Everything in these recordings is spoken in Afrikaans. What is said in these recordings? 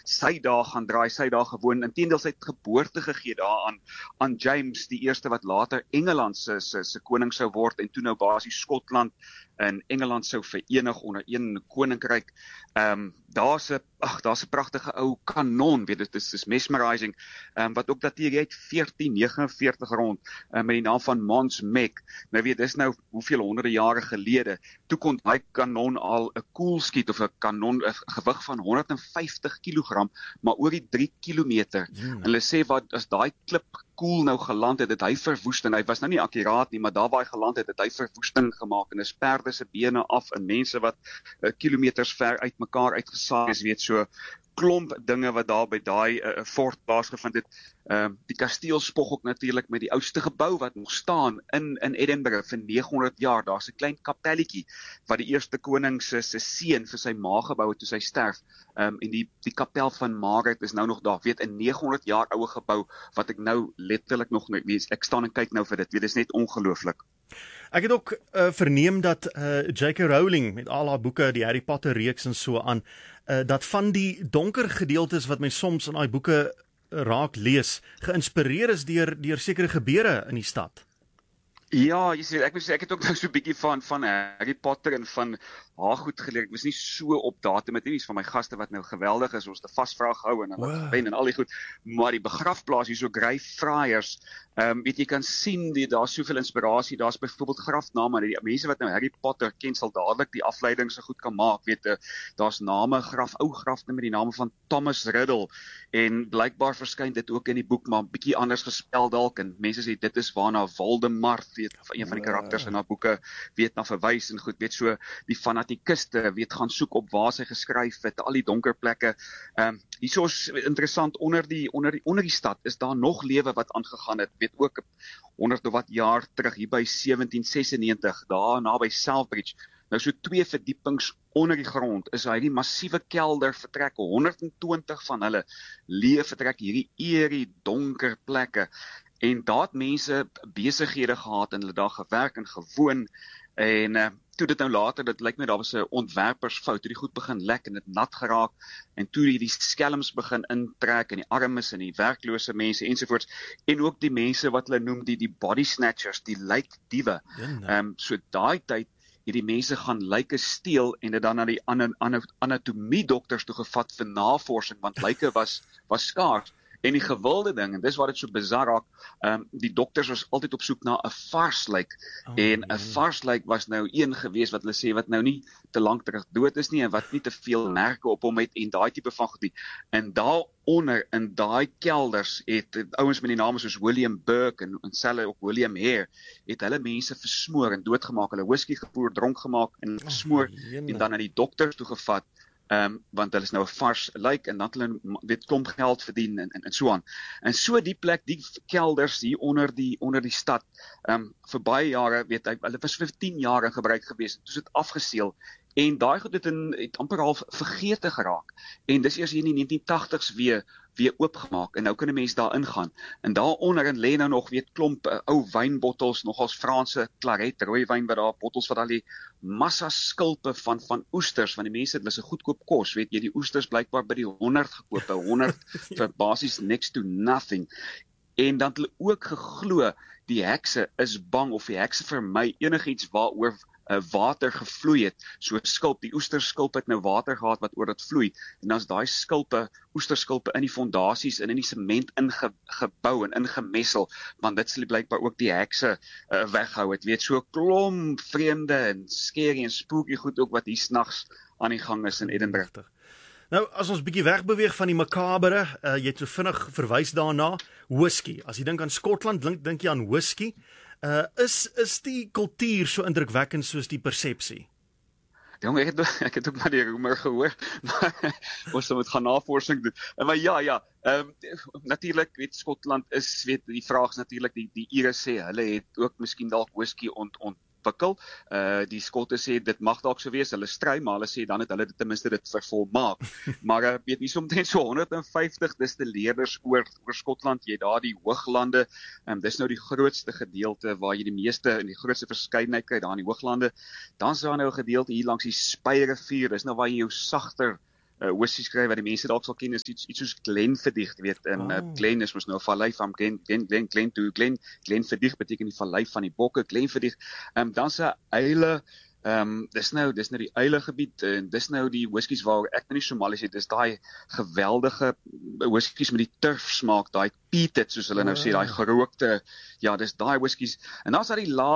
sy daar gaan draai, sy daar gewoon. Inteendeel sy het geboorte gegee daar aan James, die eerste wat later Engeland se koning sou word en toe nou basies Skotland en Engeland sou verenig onder een koninkryk. Daar's 'n pragtige ou kanon, weet dit is mesmerizing, wat ook dateer uit 1449 rond, met die naam van Mons Meg. Nou weet, dis nou hoeveel honderde jare gelede, toe kon daai kanon al 'n koelskiet of 'n kanon, 'n gewig van 150 kg, maar oor die 3 kilometer. En hulle sê wat as daai klip koel nou geland het hy verwoesting. Hy was nou nie akkuraat nie, maar daar waar hy geland het hy verwoesting gemaak en is perde se bene af en mense wat kilometers ver uit mekaar uitgesaai is, weet so klomp dinge wat daar by daai fort plaasgevind het. Die kasteel spog ook natuurlik met die oudste gebou wat nog staan in Edinburgh vir 900 jaar. Daar's 'n klein kapelletjie wat die eerste koning se seun vir sy ma gebou het toe sy sterf. En die kapel van Margaret is nou nog daar. Weet, 'n 900 jaar oue gebou wat ek nou letterlik nog ek staan en kyk nou vir dit. Weet, dis net ongelooflik. Ek het ook verneem dat J.K. Rowling met al haar boeke, die Harry Potter reeks en so aan, dat van die donker gedeeltes wat my soms in daai boeke raak lees, geïnspireer is deur sekere gebeure in die stad. Ja, jy sê, ek het ook nou so 'n bietjie van Harry Potter en van haar goed geleer. Ek was nie so op datum met iets van my gaste wat nou geweldig is, ons het 'n vasvraag gehou en dan pen en al die goed, maar die begrafplaas hier so Greyfriars, weet jy kan sien daar's soveel inspirasie. Daar's byvoorbeeld grafname, die mense wat nou Harry Potter ken sal dadelik die afleiding so goed kan maak. Weet, daar's name, ou grafname met die name van Thomas Riddle en blykbaar verskyn dit ook in die boek, maar 'n bietjie anders gespel dalk en mense sê dit is waarna Voldemort, weet, een van die karakters in haar boeke, weet, na verwys en goed, weet, so die fanatikuste, weet, gaan soek op waar sy geskryf het, al die donker plekke. Hierso is interessant, onder die stad is daar nog lewe wat aangegaan het, weet, ook 100 of wat jaar terug, hier by 1796, daar naby Selfbridge, nou so 2 verdiepings onder die grond, is hy die massiewe kelder vertrekke, 120 van hulle lewe vertrek, hierdie eerie donker plekke, en daar het mense besighede gehad en hulle daar gewerk en gewoon, en toe dit nou later, dit lyk my daar was 'n ontwerpersfout, toe die goed begin lek en dit nat geraak, en toe die skelms begin intrek, en die armes en die werklose mense ensovoorts, en ook die mense wat hulle noem die body snatchers, die lijkdiewe, so daai tyd, hierdie mense gaan lyke steel en dit dan na die anatomie dokters toe gevat vir navorsing, want lyke was skaars. En die gewilde ding, en dis wat dit so bizar raak, die dokters was altyd op soek na 'n vars lijk, en 'n vars lijk was nou een gewees wat hulle sê wat nou nie te lank terug dood is nie, en wat nie te veel merke op hom het, en daai tipe van goed nie. En daaronder, in daai kelders, het ouens met die name soos William Burke, en selfs ook William Hare, het hulle mense versmoor en doodgemaak, hulle whisky gepoer, dronk gemaak, en versmoor, en dan na die dokters toe gevat, want hulle is nou 'n vars lijk en dan het hulle weet klomp geld verdien en so aan. En so die plek, die kelders hier onder die stad, vir baie jare, weet ek, hulle was vir 10 jaar in gebruik gewees, toe is dit afgeseël. En daai goed het amper half vergete geraak. En dis eers hier in die 1980s weer oopgemaak. En nou kan 'n mens daar ingaan. En daaronder lê nou nog weet klomp ou wynbottels, nogals Franse klaret, rooi wyn wat daar, bottels wat al die massa skulpe van oesters, want die mense het hulle se goedkoop kos, weet jy, die oesters blykbaar by die 100 gekoop, 100 vir basies next to nothing. En dan het hulle ook geglo die hekse is bang of die hekse vermy enigiets waaroor water gevloei het, so skulp, die oesterskulp het nou water gehad wat oor dit vloei, en dan is daai oesterskulpe in die fondasies en in die sement ingebou en ingemessel, want dit sal blykbaar ook die hekse weghou het, weet, so klomp vreemde en scary en spooky goed ook wat hier snags aan die gang is in Edinburgh. Nou, as ons bietjie wegbeweeg van die makabere, jy het so vinnig verwys daarna, whisky. As jy dink aan Skotland, dink jy aan whisky. Is die kultuur so indrukwekkend soos die persepsie? Jong, ek het ook maar die roemer gehoor, maar ons moet gaan navorsing doen. Maar ja, natuurlik, weet, Skotland is, weet, die vraag is natuurlik, die Ire sê, hulle het ook miskien dalk whisky ontwikkel. Die Skotte sê, dit mag dalk so wees, hulle stry, maar hulle sê, dan het hulle ten minste dit vervolmaak. Maar weet nie, omtrent so 150 distilleerders oor Skotland, jy daar die hooglande, dis nou die grootste gedeelte waar jy die meeste en die grootste verskeidenheid kry, daar in die hooglande. Dan is daar nou 'n gedeelte hier langs die Spey rivier, dis nou waar jy jou sagter whisky skry wat die mense dalk sal ken is iets soos Glenfiddich, weet en Glen is mos nou 'n vallei van Glenfiddich beteken die vallei van die bokke, Glenfiddich. Dan se eile dis nou die eilegebied en dis nou die whiskies waar ek nie so mal is, dis daai geweldige whiskies met die turf smaak, daai peated soos hulle nou sê, daai gerookte, ja, dis daai whiskies. En dan is daar die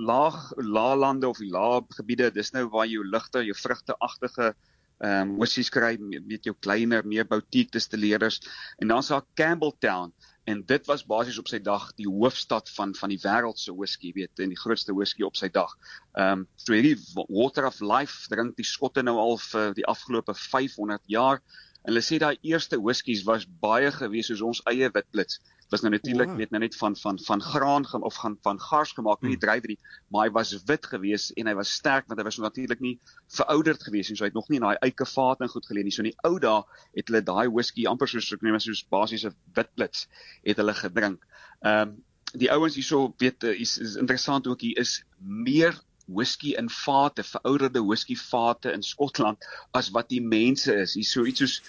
laalande of die laaggebiede, dis nou waar jou ligte, jou vrugteagtige whiskies kry met jou kleiner, meer boutique distilleerders. En dan is daar Campbelltown. En dit was basies op sy dag die hoofstad van die wêreld se whisky, weet, en die grootste whisky op sy dag. So hierdie Water of Life drink die Skotte nou al vir die afgelope 500 jaar. En hulle sê daai eerste whiskies was baie gewees soos ons eie witblits. Was nou natuurlik weet nou net van graan of van gars gemaak, nie druiwe nie, maar hy was wit gewees en hy was sterk want hy was natuurlik nie verouderd gewees en so hy het nog nie in daai eikevate en goed geleer nie. So in die ou dae het hulle daai whisky amper soos basiese witblits het hulle gedrink. Die ouens hierso weet is interessant ook, hier is meer whisky in vate, verouderde whisky vate in Skotland as wat die mense is. Hier so iets soos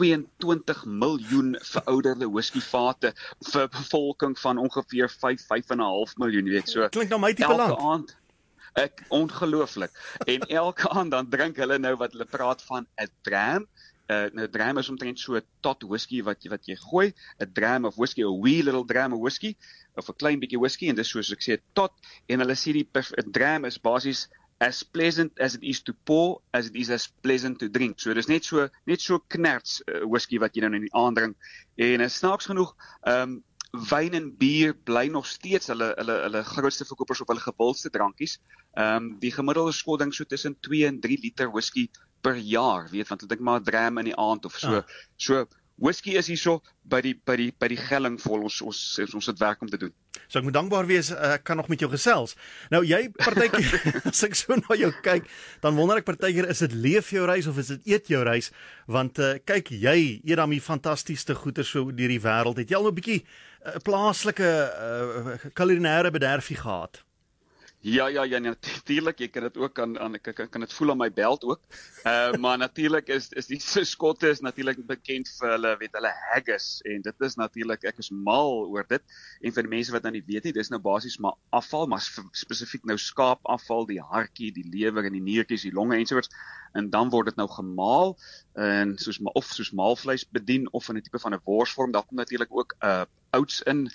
22 miljoen verouderde whiskyvate vir 'n bevolking van ongeveer 5,5 miljoen, weet so. Klink nou my tipe land. Aand, ongelooflik. En elke aand dan drink hulle nou wat hulle praat van 'n dram. Nou dram is omtrent so 'n tot whisky wat jy gooi, 'n dram of whisky, 'n wee little dram of whisky of 'n klein bietjie whisky en dis soos ek sê tot en hulle sê die dram is basies as pleasant as it is to pour, as it is as pleasant to drink. So dis net so knerts whisky wat jy nou in die aand drink. En snaaks genoeg, wyn en bier bly nog steeds hulle grootste verkopers op hulle gewildste drankies. Die gemiddelde skotting so tussen 2 en 3 liter whisky per jaar, weet, want ek dink maar 'n dram in die aand of so. So whisky is hierso by die gelling vol ons het werk om te doen. So ek moet dankbaar wees, ek kan nog met jou gesels. Nou jy partykeer, as ek so na jou kyk, dan wonder ek partykeer, is dit leef jou reis of is dit eet jou reis? Want kyk, jy eet dan die fantastiese goeie so deur die wêreld. Het jy al 'n bietjie plaaslike kulinêre bederfie gehad? Ja, natuurlik, ek kan dit ook ek kan dit voel aan my belt ook. Maar natuurlik is die Skotte is natuurlik bekend vir hulle haggis en dit is natuurlik, ek is mal oor dit. En vir die mense wat nou nie weet nie, dis nou basies maar afval, maar spesifiek nou skaapafval, die hartjie, die lewer en die niertjies, die longe ensovoorts. En dan word dit nou gemaal en soos maalvleis bedien of in 'n tipe van 'n worsvorm. Daar kom natuurlik ook oats in.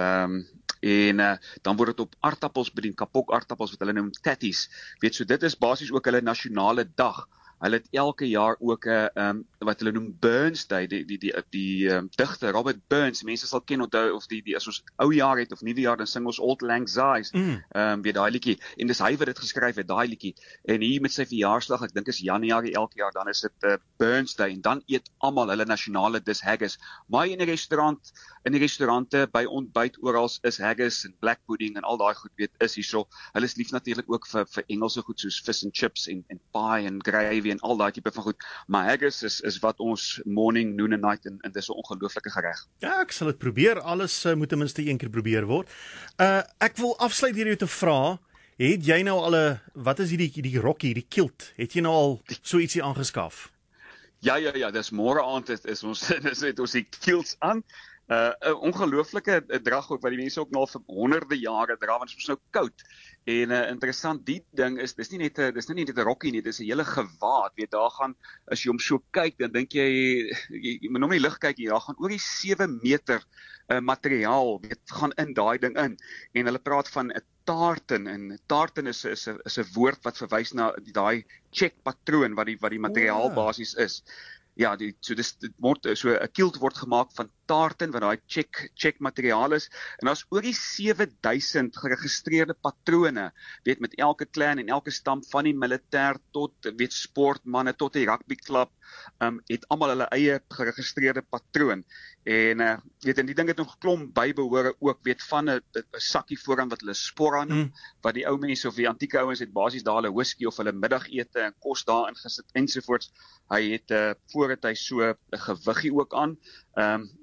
En dan word dit op aardappels bedien, kapok aardappels wat hulle noem tatties. Weet so, dit is basies ook hulle nasionale dag. Hulle het elke jaar ook wat hulle noem Burns Day, die digter Robert Burns. Mense sal ken onthou of die as ons ou jaar het of nuwe jaar dan sing ons Auld Lang Syes. Weer daai liedjie. En dis hy wat dit geskryf het, daai liedjie. En hier met sy verjaarsdag, ek dink is Januarie elke jaar, dan is dit Burns Day en dan eet almal hulle nasionale dis haggis. Maar in 'n restaurante by ontbyt oral is haggis en black pudding en al daai goed weet is hierso. Hulle is lief natuurlik ook vir Engelse goed soos fish and chips en pie en gravy en al daai tipe van goed. Maar haggis is wat ons morning, noon en night en dis 'n ongelooflike gereg. Ja, ek sal dit probeer. Alles moet ten minste een keer probeer word. Ek wil afsluit hier te vra, het jy nou al wat is die rokkie, die kilt? Het jy nou al so ietsie aangeskaf? Ja, dis môre aand is ons het ons die kilts aan. 'n ongelooflike drag ook wat die mense ook nou vir honderde jare dra, want dit is nou koud. En interessant, die ding is dis nie net 'n rokkie nie, dis 'n hele gewaad. Weet daar gaan as jy hom so kyk, dan dink jy moet hom nie lig kyk hier, daar gaan oor die 7 meter materiaal weet gaan in daai ding in. En hulle praat van 'n tartan en tartan is 'n woord wat verwys na daai check patroon wat die materiaal basis is. Ja, so 'n kilt word gemaak van tartan wat daai check materiaal is en daar's oor die 7000 geregistreerde patrone, weet met elke clan en elke stam van die militêr tot weet sportmanne tot die rugbyklub, het almal hulle eie geregistreerde patroon. En weet en die ding het nog 'n klomp bybehore ook weet van 'n sakkie vooraan wat hulle sporra noem, wat die ou mense of die antieke ouens het basies daar hulle whisky of hulle middagete en kos daarin gesit ensovoorts. Hy het voordat hy so 'n gewiggie ook aan.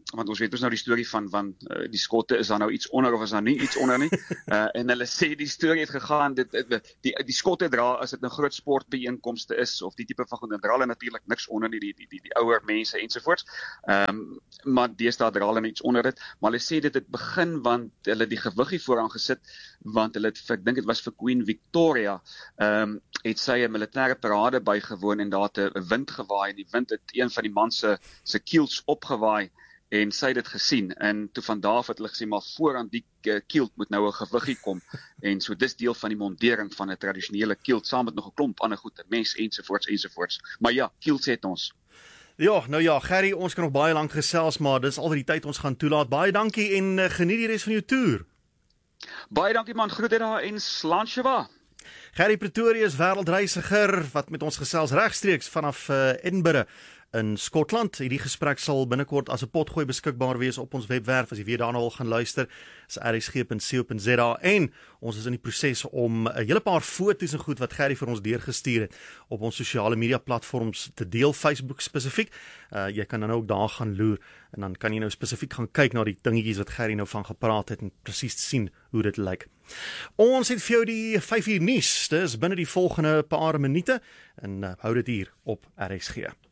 want ons weet ons nou die storie van die skotte, is daar nou iets onder of is daar nie iets onder nie. En hulle sê die storie het gegaan, die skotte dra, as dit nou groot sportbijeenkomste is, of die tipe van goed, dan dra hulle natuurlik niks onder nie, die ouer mense ensovoorts. Maar deesdae dra hulle iets onder dit, maar hulle sê dit het begin, want hulle die gewig hier vooraan gesit, want hulle het, ek dink dit was vir Queen Victoria, het sy 'n militêre parade bygewoon en daar het 'n wind gewaai, en die wind het een van die man se kiels opgewaai, en sy het dit gesien, en toe van daar af het hulle gesê, maar vooraan die kielt moet nou 'n gewiggie kom, en so dis deel van die mondering van 'n tradisionele kielt, saam met nog 'n klomp ander goed, 'n mes ensovoorts, maar ja, kielts het ons. Ja, nou ja, Gerry, ons kan nog baie lank gesels, maar dis al die tyd ons gaan toelaat. Baie dankie en geniet die res van jou toer. Baie dankie man, groete daar en Sláintjie. Gerry Pretorius, wêreldreisiger, wat met ons gesels regstreeks vanaf Edinburgh in Skotland. Hierdie gesprek sal binnekort as 'n potgooi beskikbaar wees op ons webwerf, as jy weer daarna wil gaan luister, is rsg.co.za, en ons is in die proses om 'n hele paar foto's en goed wat Gerry vir ons deurgestuur het op ons sosiale media platforms te deel, Facebook spesifiek. Jy kan dan ook daar gaan loer, en dan kan jy nou spesifiek gaan kyk na die dingetjies wat Gerry nou van gepraat het, en presies sien hoe dit lyk. Ons het vir jou die 5 uur nuus, dis binne die volgende paar minute, en hou dit hier op RSG.